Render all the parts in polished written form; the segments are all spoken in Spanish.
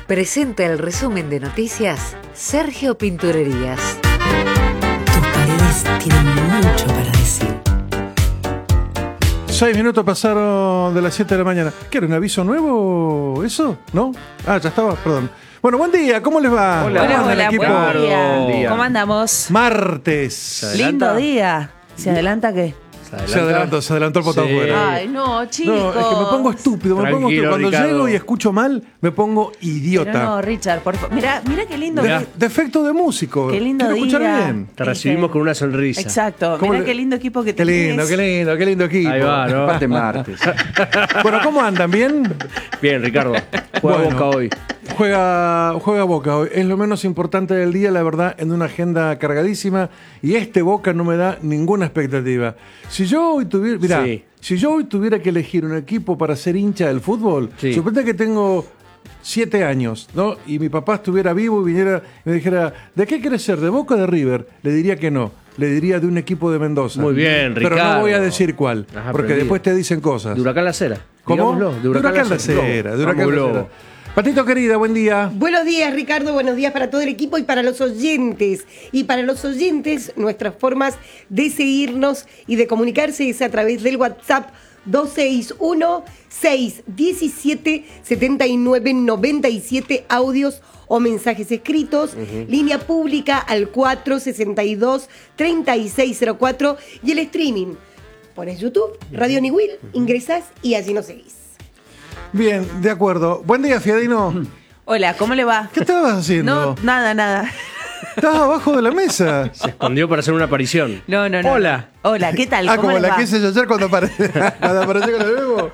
Presenta el resumen de noticias Sergio Pinturerías. Tus paredes tienen mucho para decir. 6 minutos pasaron de las 7 de la mañana. ¿Qué era, un aviso nuevo eso? ¿No? Ah, ya estaba, perdón. Bueno, buen día, ¿cómo les va? Hola, buen día. ¿Cómo andamos? Martes. Lindo día. ¿Se adelanta qué? Se adelantó el botón fuera. Ay, no, chicos. No, es que me pongo estúpido, Cuando Ricardo. llego y escucho mal, me pongo idiota. Pero no, Richard, por favor. Mirá qué lindo. Defecto de músico. Qué lindo Quiero día. escuchar bien. Te recibimos con una sonrisa. Exacto. ¿Cómo Mirá le- qué lindo equipo que Qué lindo, tenés. qué lindo equipo. Ahí va, ¿no? Aparte martes. Bueno, ¿cómo andan? ¿Bien? Bien, Ricardo. Juega Bueno. Boca hoy. Juega Boca hoy. Es lo menos importante del día, la verdad, en una agenda cargadísima. Y este Boca no me da ninguna expectativa. Si yo hoy tuviera, mirá, Sí. si yo hoy tuviera que elegir un equipo para ser hincha del fútbol, Sí. suponte que tengo 7 años, ¿no? Y mi papá estuviera vivo y viniera y me dijera, ¿de qué quieres ser? ¿De Boca o de River? Le diría que no. Le diría de un equipo de Mendoza. Muy bien, Pero no Ricardo. voy a decir cuál, Has porque aprendido. después te dicen cosas. De Huracán La Cera. ¿Cómo? Digámoslo, De Huracán La Cera. De Huracán La Cera. Patito querida, buen día. Buenos días, Ricardo. Buenos días para todo el equipo y para los oyentes. Y para los oyentes, nuestras formas de seguirnos y de comunicarse es a través del WhatsApp 261-617-7997, audios o mensajes escritos, línea pública al 462-3604 y el streaming. Pones YouTube, Radio Niwil, ingresás y allí nos seguís. Bien, de acuerdo. Buen día, Fiadino. Hola, ¿cómo le va? ¿Qué estabas haciendo? No, nada. Estabas abajo de la mesa. Se escondió para hacer una aparición. No. Hola. Hola, ¿qué tal? Ah, ¿Cómo como les la va? que hice yo ayer cuando apareció con el bebo.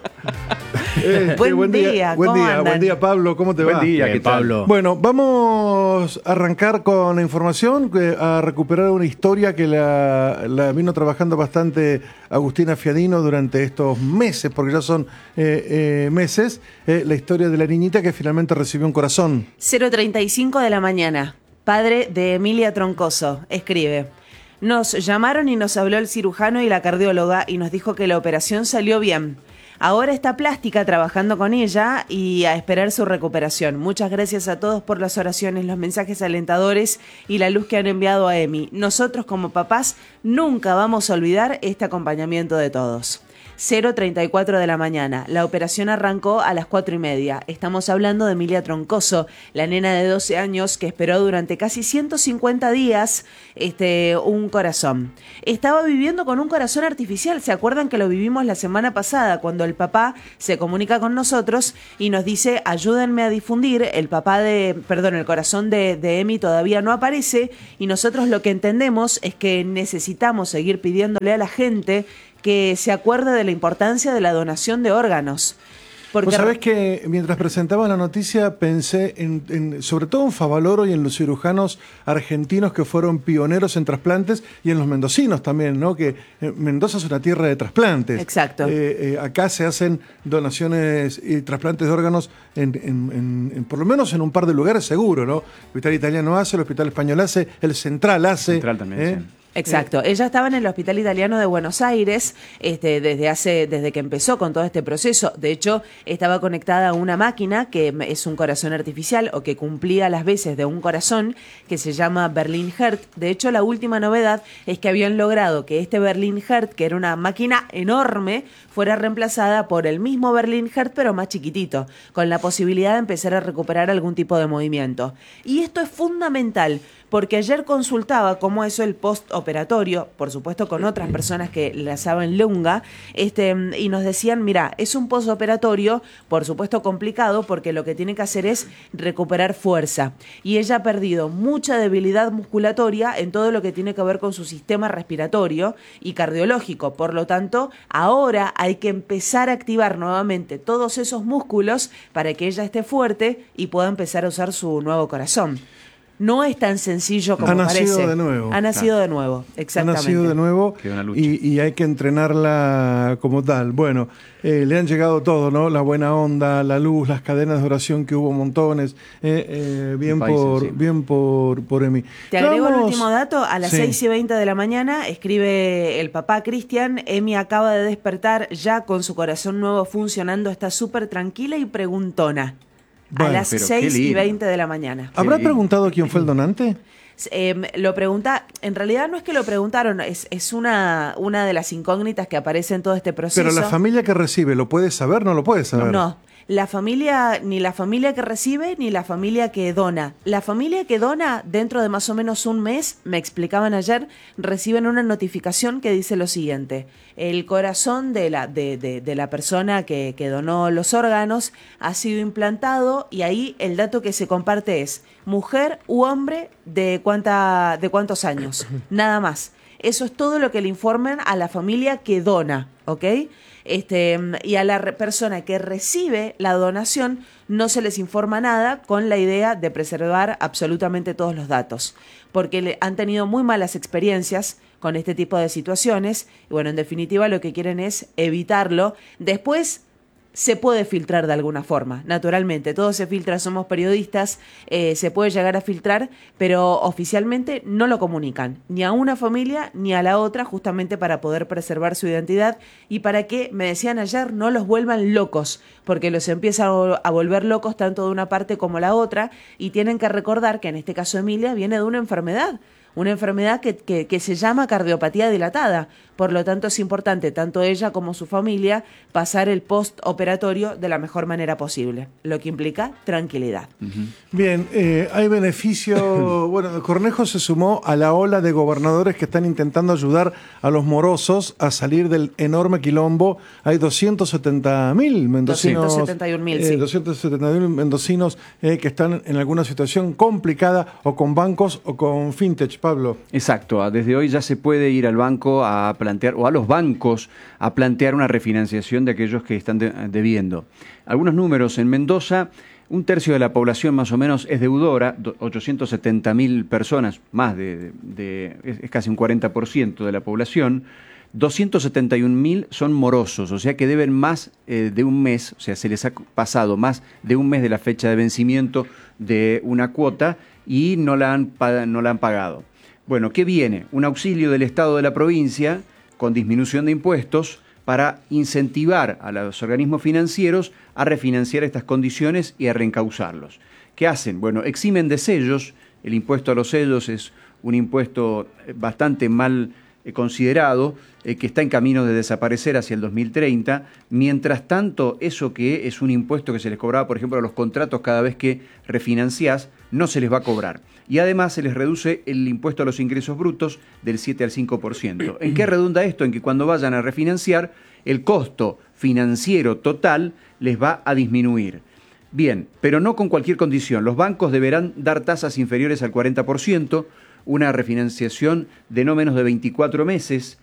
Buen día, ¿cómo andan? Buen día, Pablo. ¿Cómo te va? Buen día, Bien, ¿qué tal? Pablo. Bueno, vamos a arrancar con la información, a recuperar una historia que la vino trabajando bastante Agustina Fiadino durante estos meses, porque ya son meses, la historia de la niñita que finalmente recibió un corazón. 0:35 de la mañana. Padre de Emilia Troncoso escribe: nos llamaron y nos habló el cirujano y la cardióloga y nos dijo que la operación salió bien. Ahora está Plástica trabajando con ella y a esperar su recuperación. Muchas gracias a todos por las oraciones, los mensajes alentadores y la luz que han enviado a Emi. Nosotros como papás nunca vamos a olvidar este acompañamiento de todos. 0:34 de la mañana. La operación arrancó a las 4:30. Estamos hablando de Emilia Troncoso, la nena de 12 años que esperó durante casi 150 días un corazón. Estaba viviendo con un corazón artificial. ¿Se acuerdan que lo vivimos la semana pasada cuando el papá se comunica con nosotros y nos dice ayúdenme a difundir? El corazón de Emi todavía no aparece y nosotros lo que entendemos es que necesitamos seguir pidiéndole a la gente que se acuerde de la importancia de la donación de órganos. Porque Vos sabés que mientras presentaba la noticia pensé sobre todo en Favaloro y en los cirujanos argentinos que fueron pioneros en trasplantes y en los mendocinos también, ¿no? Que Mendoza es una tierra de trasplantes. Exacto. Acá se hacen donaciones y trasplantes de órganos por lo menos en un par de lugares seguro, ¿no? El Hospital Italiano hace, el Hospital Español hace, el Central hace. Central también, sí. Exacto. Ella estaba en el Hospital Italiano de Buenos Aires desde que empezó con todo este proceso. De hecho, estaba conectada a una máquina que es un corazón artificial o que cumplía las veces de un corazón que se llama Berlin Heart. De hecho, la última novedad es que habían logrado que este Berlin Heart, que era una máquina enorme, fuera reemplazada por el mismo Berlin Heart pero más chiquitito, con la posibilidad de empezar a recuperar algún tipo de movimiento. Y esto es fundamental porque ayer consultaba cómo es el postoperatorio, por supuesto con otras personas que la saben lunga, y nos decían, mira, es un postoperatorio, por supuesto complicado, porque lo que tiene que hacer es recuperar fuerza. Y ella ha perdido mucha debilidad musculatoria en todo lo que tiene que ver con su sistema respiratorio y cardiológico. Por lo tanto, ahora hay que empezar a activar nuevamente todos esos músculos para que ella esté fuerte y pueda empezar a usar su nuevo corazón. No es tan sencillo como parece. Ha nacido de nuevo. Ha nacido de nuevo, exactamente. Ha nacido de nuevo Qué una lucha. y hay que entrenarla como tal. Bueno, le han llegado todo, ¿no? La buena onda, la luz, las cadenas de oración que hubo montones. Bien por Emi. Te agrego el Vamos- último dato. A las Sí. 6:20 de la mañana escribe el papá Cristian: Emi acaba de despertar ya con su corazón nuevo funcionando, está súper tranquila y preguntona. Bueno, a las pero qué 6:20 de la mañana. ¿Habrá lindo. preguntado quién fue el donante? Lo pregunta, en realidad no es que lo preguntaron, es una de las incógnitas que aparece en todo este proceso. Pero la familia que recibe, ¿lo puede saber? ¿No lo puede saber? No, la familia, ni la familia que recibe, ni la familia que dona. La familia que dona, dentro de más o menos un mes, me explicaban ayer, reciben una notificación que dice lo siguiente: el corazón de la persona que donó los órganos ha sido implantado, y ahí el dato que se comparte es mujer u hombre de cuántos años, nada más. Eso es todo lo que le informan a la familia que dona, ¿ok? Y a la persona que recibe la donación no se les informa nada, con la idea de preservar absolutamente todos los datos, porque han tenido muy malas experiencias con este tipo de situaciones, y bueno, en definitiva lo que quieren es evitarlo. Después se puede filtrar de alguna forma, naturalmente, todo se filtra, somos periodistas, se puede llegar a filtrar, pero oficialmente no lo comunican, ni a una familia ni a la otra, justamente para poder preservar su identidad y para que, me decían ayer, no los vuelvan locos, porque los empieza a volver locos tanto de una parte como la otra, y tienen que recordar que en este caso Emilia viene de una enfermedad que se llama cardiopatía dilatada. Por lo tanto, es importante, tanto ella como su familia, pasar el postoperatorio de la mejor manera posible, lo que implica tranquilidad. Bien, hay beneficio. Bueno, Cornejo se sumó a la ola de gobernadores que están intentando ayudar a los morosos a salir del enorme quilombo. Hay 270.000 mendocinos. 271.000, sí. 271.000 mendocinos que están en alguna situación complicada, o con bancos o con fintech, Pablo. Exacto, desde hoy ya se puede ir al banco a plantear, o a los bancos a plantear una refinanciación de aquellos que están debiendo. Algunos números: en Mendoza, 1/3 de la población más o menos es deudora, 870.000 personas, más es casi un 40% de la población. 271.000 son morosos, o sea que deben más de un mes, o sea, se les ha pasado más de un mes de la fecha de vencimiento de una cuota y no la han pagado. Bueno, ¿qué viene? Un auxilio del Estado de la provincia con disminución de impuestos para incentivar a los organismos financieros a refinanciar estas condiciones y a reencauzarlos. ¿Qué hacen? Bueno, eximen de sellos. El impuesto a los sellos es un impuesto bastante mal considerado, que está en camino de desaparecer hacia el 2030. Mientras tanto, eso que es un impuesto que se les cobraba, por ejemplo, a los contratos cada vez que refinanciás, no se les va a cobrar. Y además se les reduce el impuesto a los ingresos brutos del 7 al 5%. ¿En qué redunda esto? En que cuando vayan a refinanciar, el costo financiero total les va a disminuir. Bien, pero no con cualquier condición. Los bancos deberán dar tasas inferiores al 40%, una refinanciación de no menos de 24 meses.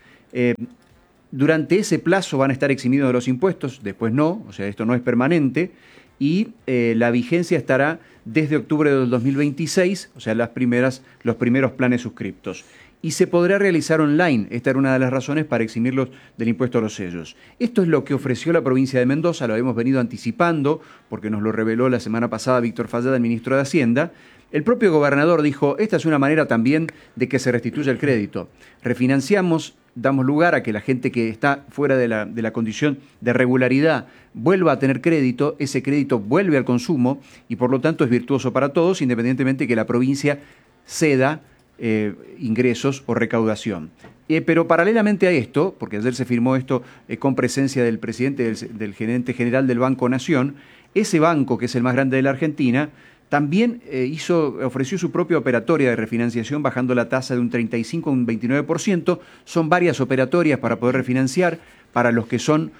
Durante ese plazo van a estar eximidos de los impuestos, después no, o sea, esto no es permanente, y la vigencia estará desde octubre del 2026, o sea, los primeros planes suscriptos. Y se podrá realizar online. Esta era una de las razones para eximirlos del impuesto a los sellos. Esto es lo que ofreció la provincia de Mendoza, lo habíamos venido anticipando, porque nos lo reveló la semana pasada Víctor Fallada, el ministro de Hacienda. El propio gobernador dijo: esta es una manera también de que se restituya el crédito. Refinanciamos, damos lugar a que la gente que está fuera de la condición de regularidad vuelva a tener crédito, ese crédito vuelve al consumo y por lo tanto es virtuoso para todos, independientemente de que la provincia ceda ingresos o recaudación. Pero paralelamente a esto, porque ayer se firmó esto con presencia del presidente, del gerente general del Banco Nación, ese banco, que es el más grande de la Argentina, también ofreció su propia operatoria de refinanciación, bajando la tasa de un 35 a un 29%. Son varias operatorias para poder refinanciar para los que son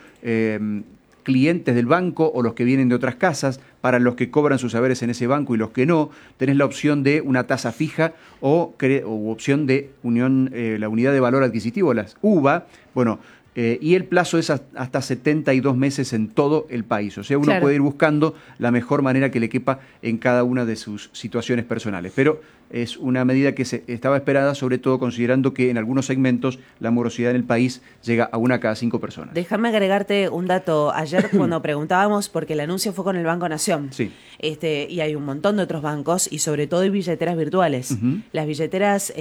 clientes del banco o los que vienen de otras casas, para los que cobran sus haberes en ese banco y los que no. Tenés la opción de una tasa fija o opción de la unidad de valor adquisitivo, las UVA. Bueno, y el plazo es hasta 72 meses en todo el país. O sea, uno puede ir buscando la mejor manera que le quepa en cada una de sus situaciones personales. Pero es una medida que estaba esperada, sobre todo considerando que en algunos segmentos la morosidad en el país llega a 1 a cada 5 personas. Déjame agregarte un dato. Ayer cuando preguntábamos, porque el anuncio fue con el Banco Nación, sí. Y hay un montón de otros bancos, y sobre todo hay billeteras virtuales. Las billeteras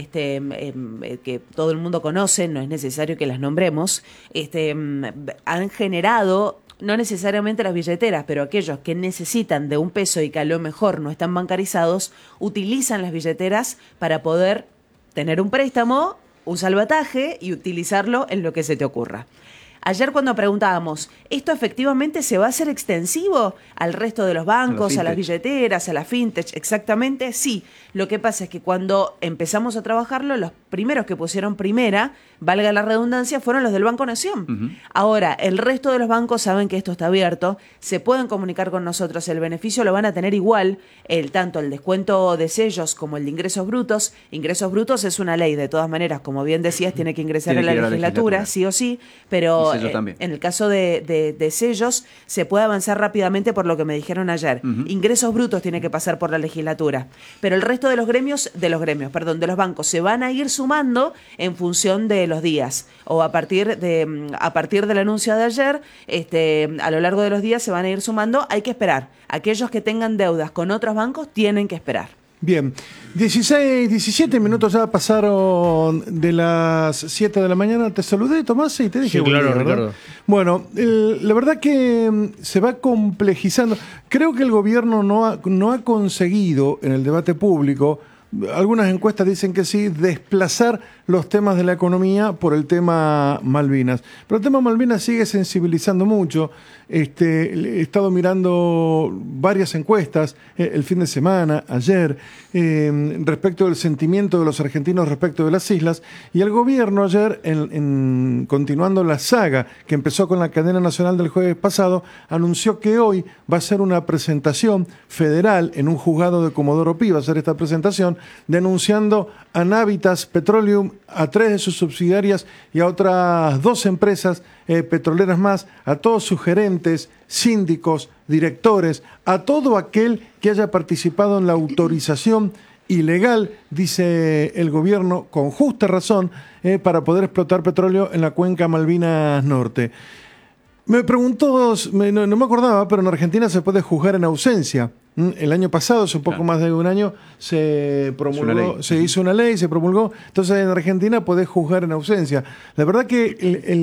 que todo el mundo conoce, no es necesario que las nombremos, han generado no necesariamente las billeteras, pero aquellos que necesitan de un peso y que a lo mejor no están bancarizados, utilizan las billeteras para poder tener un préstamo, un salvataje y utilizarlo en lo que se te ocurra. Ayer cuando preguntábamos, ¿esto efectivamente se va a hacer extensivo al resto de los bancos, a las billeteras, a la fintech? Exactamente, sí. Lo que pasa es que cuando empezamos a trabajarlo, los primeros que pusieron primera, valga la redundancia, fueron los del Banco Nación. Ahora, el resto de los bancos saben que esto está abierto, se pueden comunicar con nosotros, el beneficio lo van a tener igual, tanto el descuento de sellos como el de ingresos brutos. Ingresos brutos es una ley, de todas maneras, como bien decías, tiene que ingresar a la legislatura, sí o sí, pero en el caso de sellos se puede avanzar rápidamente por lo que me dijeron ayer. Ingresos brutos tiene que pasar por la legislatura, pero el resto de los los bancos se van a ir sumando en función de los días o a partir del anuncio de ayer, a lo largo de los días se van a ir sumando. Hay que esperar. Aquellos que tengan deudas con otros bancos tienen que esperar. Bien, 17 minutos ya pasaron de las 7 de la mañana. Te saludé, Tomás, y te dije... Sí, claro, día, Ricardo. Bueno, la verdad que se va complejizando. Creo que el gobierno no ha conseguido en el debate público, algunas encuestas dicen que sí, desplazar los temas de la economía por el tema Malvinas. Pero el tema Malvinas sigue sensibilizando mucho. He estado mirando varias encuestas el fin de semana, ayer, respecto del sentimiento de los argentinos respecto de las islas, y el gobierno ayer, continuando la saga que empezó con la cadena nacional del jueves pasado, anunció que hoy va a ser una presentación federal en un juzgado de Comodoro Pi, va a ser esta presentación, denunciando a Navitas Petroleum, a 3 de sus subsidiarias y a otras 2 empresas petroleras más, a todos sus gerentes, síndicos, directores, a todo aquel que haya participado en la autorización ilegal, dice el gobierno, con justa razón, para poder explotar petróleo en la cuenca Malvinas Norte. Me preguntó, no me acordaba, pero en Argentina se puede juzgar en ausencia. El año pasado, hace un poco más de un año, se promulgó, se hizo una ley, se promulgó. Entonces en Argentina podés juzgar en ausencia. La verdad que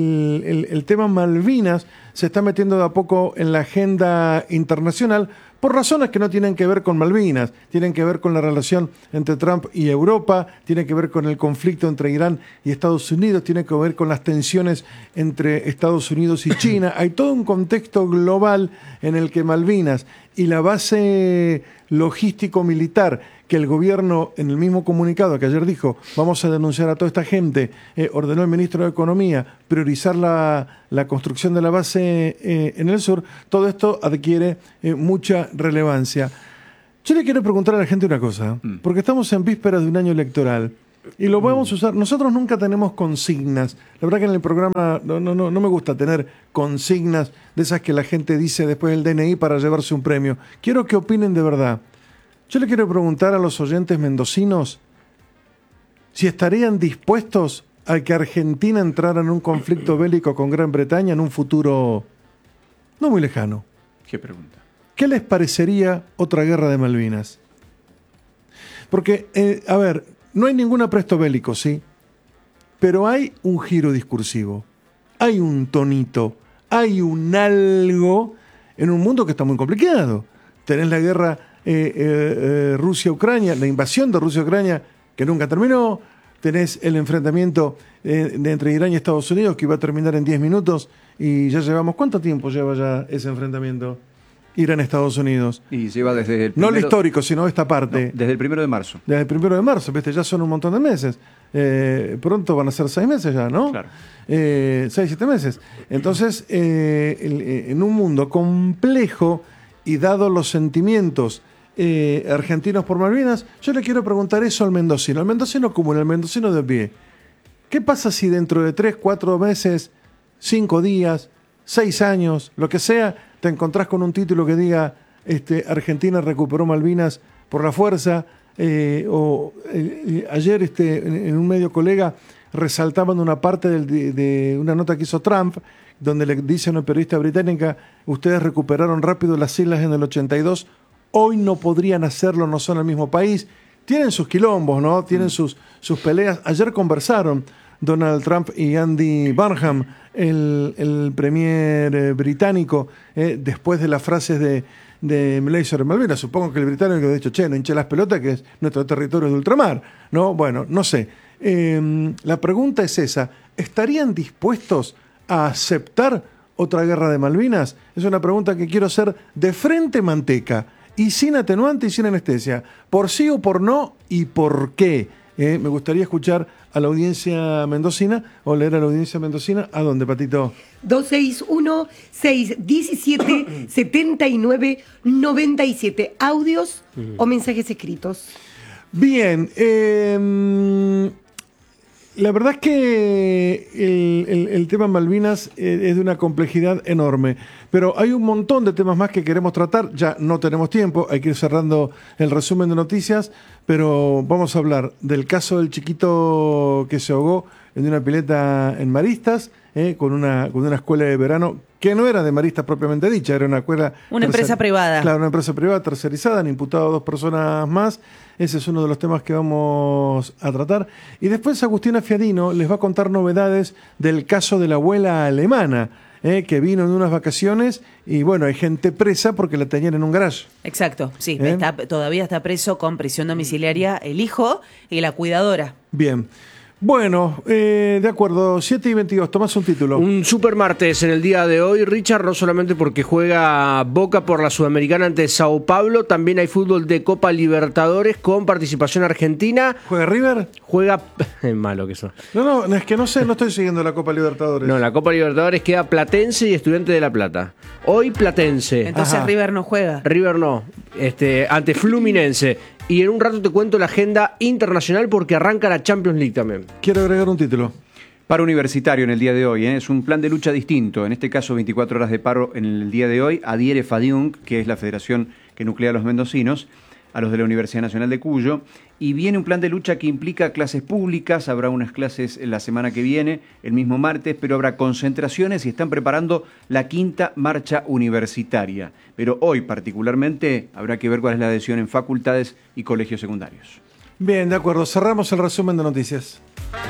el tema Malvinas se está metiendo de a poco en la agenda internacional por razones que no tienen que ver con Malvinas, tienen que ver con la relación entre Trump y Europa, tienen que ver con el conflicto entre Irán y Estados Unidos, tiene que ver con las tensiones entre Estados Unidos y China. Hay todo un contexto global en el que Malvinas y la base logístico-militar que el gobierno, en el mismo comunicado que ayer dijo, vamos a denunciar a toda esta gente, ordenó el ministro de Economía priorizar la construcción de la base en el sur, todo esto adquiere mucha relevancia. Yo le quiero preguntar a la gente una cosa, porque estamos en vísperas de un año electoral y lo podemos usar. Nosotros nunca tenemos consignas. La verdad que en el programa no me gusta tener consignas de esas que la gente dice después del DNI para llevarse un premio. Quiero que opinen de verdad. Yo le quiero preguntar a los oyentes mendocinos si estarían dispuestos a que Argentina entrara en un conflicto bélico con Gran Bretaña en un futuro no muy lejano. ¿Qué pregunta? ¿Qué les parecería otra guerra de Malvinas? Porque, no hay ningún apresto bélico, sí, pero hay un giro discursivo, hay un tonito, hay un algo en un mundo que está muy complicado. Tenés la guerra Rusia-Ucrania, la invasión de Rusia-Ucrania que nunca terminó, tenés el enfrentamiento entre Irán y Estados Unidos que iba a terminar en 10 minutos y ya llevamos, ¿cuánto tiempo lleva ya ese enfrentamiento? Irán-Estados Unidos. Y lleva desde el no el histórico, sino esta parte. No, desde el 1 de marzo. Desde el 1 de marzo, ¿viste? Ya son un montón de meses. Pronto van a ser 6 meses ya, ¿no? Claro. 6, 7 meses. Entonces, en un mundo complejo y dado los sentimientos argentinos por Malvinas, yo le quiero preguntar eso al mendocino común, al mendocino de pie. ¿Qué pasa si dentro de 3, 4 meses, 5 días, 6 años, lo que sea, te encontrás con un título que diga Argentina recuperó Malvinas por la fuerza? Ayer en un medio colega resaltaban una parte de una nota que hizo Trump, donde le dice a una periodista británica, ustedes recuperaron rápido las islas en el 82, hoy no podrían hacerlo, no son el mismo país. Tienen sus quilombos, ¿no? Tienen sus peleas. Ayer conversaron Donald Trump y Andy Burnham, el premier británico, después de las frases de Milei sobre Malvinas. Supongo que el británico ha dicho, no hinche las pelotas, que es nuestro territorio de ultramar, ¿no? Bueno, no sé. La pregunta es esa, ¿estarían dispuestos a aceptar otra guerra de Malvinas? Es una pregunta que quiero hacer de frente, manteca, y sin atenuante y sin anestesia. ¿Por sí o por no? ¿Y por qué? Me gustaría escuchar a la audiencia mendocina, o leer a la audiencia mendocina. ¿A dónde, Patito? 261-617-7997. ¿Audios o mensajes escritos? Bien, la verdad es que el tema Malvinas es de una complejidad enorme, pero hay un montón de temas más que queremos tratar. Ya no tenemos tiempo, hay que ir cerrando el resumen de noticias, pero vamos a hablar del caso del chiquito que se ahogó en una pileta en Maristas, con una escuela de verano que no era de Maristas propiamente dicha, era una escuela... Una empresa privada. Claro, una empresa privada tercerizada, han imputado a 2 personas más. Ese es uno de los temas que vamos a tratar. Y después Agustina Fiadino les va a contar novedades del caso de la abuela alemana, que vino en unas vacaciones y bueno, hay gente presa porque la tenían en un garage. Exacto, sí, todavía está preso con prisión domiciliaria el hijo y la cuidadora. Bien. Bueno, de acuerdo, 7:22, tomás un título. Un super martes en el día de hoy, Richard, no solamente porque juega Boca por la Sudamericana ante Sao Paulo, también hay fútbol de Copa Libertadores con participación argentina. ¿Juega River? Juega... Es malo que eso. No, es que no sé, no estoy siguiendo la Copa Libertadores. No, la Copa Libertadores queda Platense y Estudiantes de La Plata. Hoy Platense. Entonces Ajá. River no juega. River no, ante Fluminense. Y en un rato te cuento la agenda internacional porque arranca la Champions League también. Quiero agregar un título. Paro universitario en el día de hoy, es un plan de lucha distinto. En este caso, 24 horas de paro en el día de hoy. Adhiere FADIUNC, que es la federación que nuclea a los mendocinos, a los de la Universidad Nacional de Cuyo. Y viene un plan de lucha que implica clases públicas. Habrá unas clases la semana que viene, el mismo martes, pero habrá concentraciones y están preparando la 5ª marcha universitaria. Pero hoy particularmente habrá que ver cuál es la adhesión en facultades y colegios secundarios. Bien, de acuerdo, cerramos el resumen de noticias.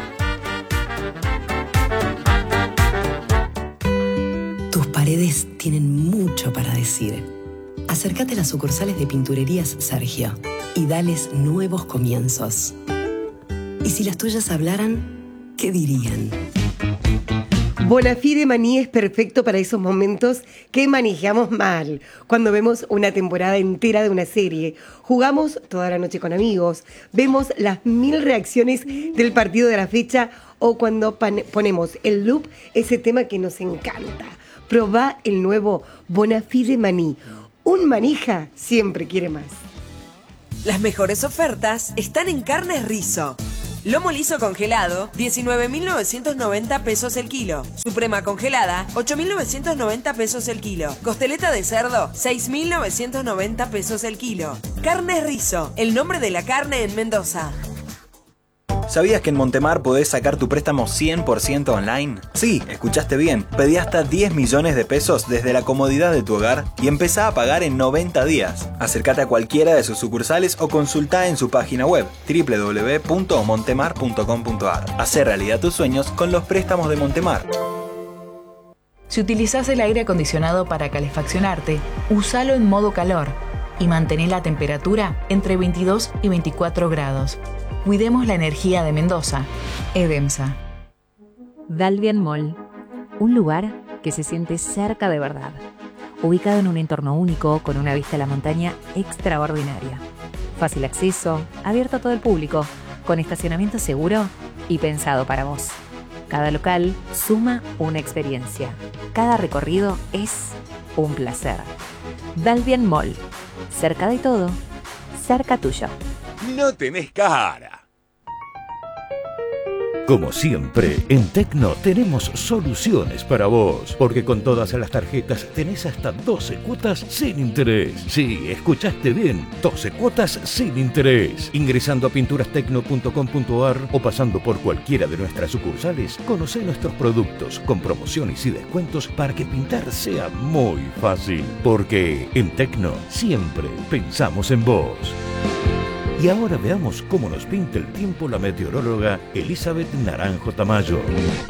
Tus paredes tienen mucho para decir. Acércate a las sucursales de Pinturerías Sergio y dales nuevos comienzos. Y si las tuyas hablaran, ¿qué dirían? Bonafide Maní es perfecto para esos momentos que manejamos mal. Cuando vemos una temporada entera de una serie, jugamos toda la noche con amigos, vemos las 1000 reacciones del partido de la fecha o cuando ponemos el loop, ese tema que nos encanta. Probá el nuevo Bonafide Maní. Un manija siempre quiere más. Las mejores ofertas están en Carnes Rizo. Lomo liso congelado, 19.990 pesos el kilo. Suprema congelada, 8.990 pesos el kilo. Costeleta de cerdo, 6.990 pesos el kilo. Carnes Rizo, el nombre de la carne en Mendoza. ¿Sabías que en Montemar podés sacar tu préstamo 100% online? Sí, escuchaste bien. Pedí hasta 10 millones de pesos desde la comodidad de tu hogar y empezá a pagar en 90 días. Acércate a cualquiera de sus sucursales o consultá en su página web www.montemar.com.ar. Hacé realidad tus sueños con los préstamos de Montemar. Si utilizás el aire acondicionado para calefaccionarte, úsalo en modo calor y mantén la temperatura entre 22 y 24 grados. Cuidemos la energía de Mendoza. EDEMSA. Dalvian Mall, un lugar que se siente cerca de verdad, ubicado en un entorno único con una vista a la montaña extraordinaria. Fácil acceso, abierto a todo el público, con estacionamiento seguro y pensado para vos. Cada local suma una experiencia. Cada recorrido es un placer. Dalvian Mall, cerca de todo, cerca tuyo. No tenés cara. Como siempre, en Tecno tenemos soluciones para vos, porque con todas las tarjetas tenés hasta 12 cuotas sin interés. Sí, escuchaste bien, 12 cuotas sin interés. Ingresando a pinturastecno.com.ar o pasando por cualquiera de nuestras sucursales, conocé nuestros productos con promociones y descuentos para que pintar sea muy fácil. Porque en Tecno siempre pensamos en vos. Y ahora veamos cómo nos pinta el tiempo la meteoróloga Elizabeth Naranjo Tamayo.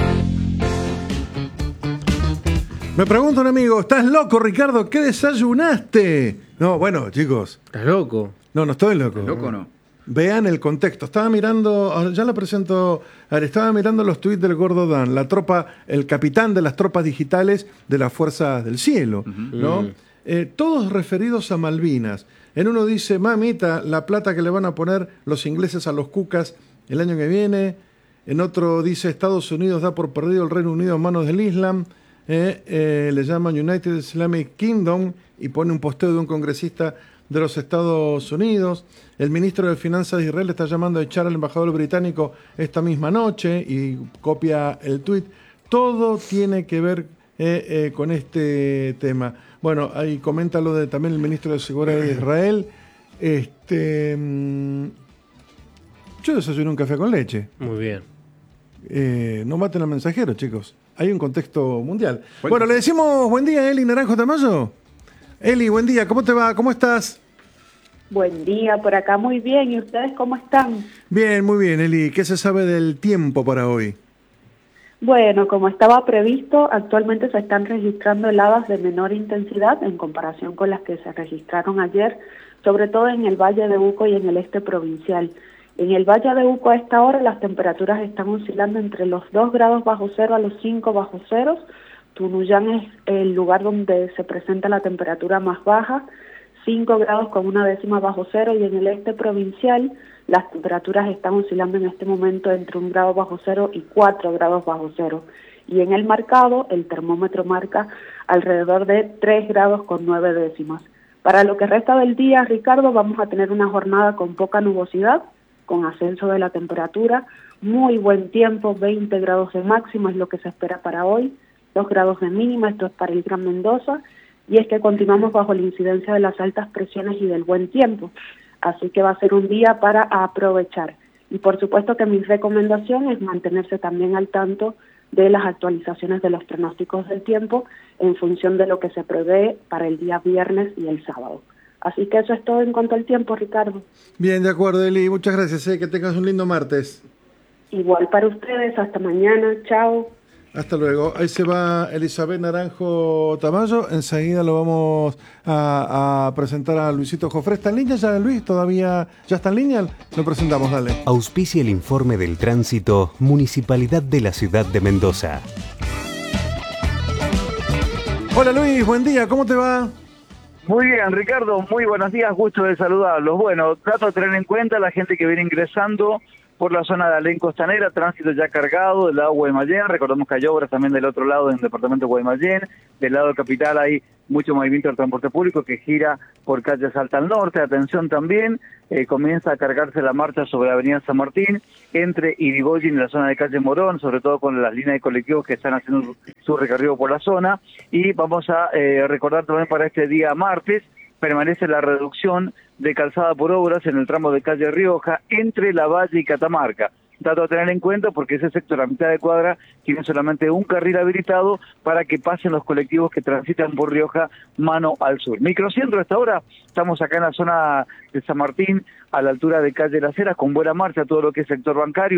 Me pregunta un amigo, ¿estás loco, Ricardo? ¿Qué desayunaste? No, bueno, chicos. ¿Estás loco? No, no estoy loco. ¿Estás loco o no? Vean el contexto. Estaba mirando, ya lo presento, estaba mirando los tuits del Gordo Dan, la tropa, el capitán de las tropas digitales de las Fuerzas del Cielo, ¿no? Todos referidos a Malvinas. En uno dice, mamita, la plata que le van a poner los ingleses a los cucas el año que viene. En otro dice, Estados Unidos da por perdido el Reino Unido en manos del Islam. Le llaman United Islamic Kingdom y pone un posteo de un congresista de los Estados Unidos. El ministro de Finanzas de Israel está llamando a echar al embajador británico esta misma noche y copia el tuit. Todo tiene que ver con este tema. Bueno, ahí comenta lo de también el ministro de Seguridad de Israel. Yo desayuné un café con leche. Muy bien. No maten al mensajero, chicos. Hay un contexto mundial. Bueno, le decimos buen día a Eli Naranjo Tamayo. Eli, buen día. ¿Cómo te va? ¿Cómo estás? Buen día, por acá muy bien. ¿Y ustedes cómo están? Bien, muy bien, Eli. ¿Qué se sabe del tiempo para hoy? Bueno, como estaba previsto, actualmente se están registrando heladas de menor intensidad en comparación con las que se registraron ayer, sobre todo en el Valle de Uco y en el este provincial. En el Valle de Uco a esta hora las temperaturas están oscilando entre los 2 grados bajo cero a los 5 bajo cero. Tunuyán es el lugar donde se presenta la temperatura más baja, 5 grados con 1/10 bajo cero, y en el este provincial las temperaturas están oscilando en este momento entre 1 grado bajo cero y 4 grados bajo cero. Y en el marcado, el termómetro marca alrededor de 3 grados con 9/10. Para lo que resta del día, Ricardo, vamos a tener una jornada con poca nubosidad, con ascenso de la temperatura, muy buen tiempo, 20 grados de máxima es lo que se espera para hoy, 2 grados de mínima, esto es para el Gran Mendoza, y es que continuamos bajo la incidencia de las altas presiones y del buen tiempo, así que va a ser un día para aprovechar. Y por supuesto que mi recomendación es mantenerse también al tanto de las actualizaciones de los pronósticos del tiempo en función de lo que se prevé para el día viernes y el sábado. Así que eso es todo en cuanto al tiempo, Ricardo. Bien, de acuerdo, Eli. Muchas gracias. Que tengas un lindo martes. Igual para ustedes. Hasta mañana. Chao. Hasta luego. Ahí se va Elizabeth Naranjo Tamayo. Enseguida lo vamos a presentar a Luisito Jofré. ¿Está en línea ya, Luis? ¿Todavía ya está en línea? Lo presentamos, dale. Auspicia el informe del tránsito Municipalidad de la Ciudad de Mendoza. Hola, Luis. Buen día. ¿Cómo te va? Muy bien, Ricardo, muy buenos días, gusto de saludarlos. Bueno, trato de tener en cuenta la gente que viene ingresando por la zona de Alén Costanera, tránsito ya cargado del lado de Guaymallén, recordemos que hay obras también del otro lado, en el departamento de Guaymallén, del lado capital hay mucho movimiento del transporte público que gira por calle Salta al norte, atención también, comienza a cargarse la marcha sobre la avenida San Martín, entre Irigoyen y la zona de calle Morón, sobre todo con las líneas de colectivos que están haciendo su recorrido por la zona, y vamos a recordar también para este día martes, permanece la reducción de calzada por obras en el tramo de calle Rioja entre La Valle y Catamarca. Dato a tener en cuenta porque ese sector a mitad de cuadra tiene solamente un carril habilitado para que pasen los colectivos que transitan por Rioja mano al sur. Microcentro hasta ahora, estamos acá en la zona de San Martín, a la altura de calle Las Heras, con buena marcha todo lo que es sector bancario.